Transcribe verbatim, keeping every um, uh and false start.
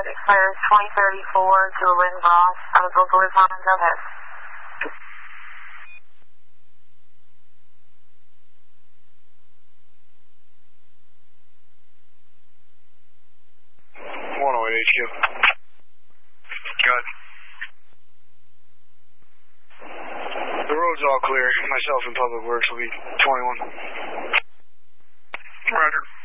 expires twenty thirty-four to Lynn Ross, eligible for responding, go ahead. one oh eight H Q. Good. The road's all clear. Myself and Public Works will be twenty-one. Roger.